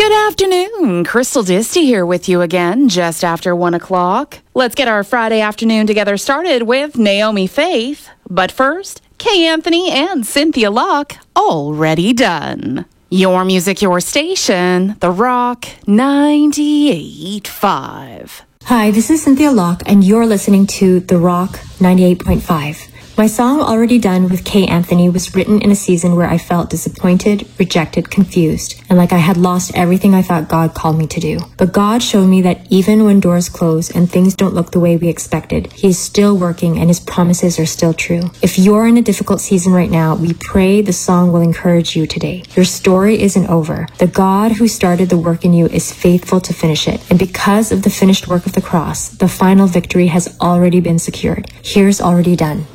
Good afternoon. Crystal Disty here with you again, just after 1 o'clock. Let's get our Friday afternoon together started with Naomi Faith. But first, Kay Anthony and Cynthia Locke, already done. Your music, your station, The Rock 98.5. Hi, this is Cynthia Locke, and you're listening to The Rock 98.5. My song Already Done with Kay Anthony was written in a season where I felt disappointed, rejected, confused, and like I had lost everything I thought God called me to do. But God showed me that even when doors close and things don't look the way we expected, He is still working and His promises are still true. If you're in a difficult season right now, we pray the song will encourage you today. Your story isn't over. The God who started the work in you is faithful to finish it. And because of the finished work of the cross, the final victory has already been secured. Here's Already Done.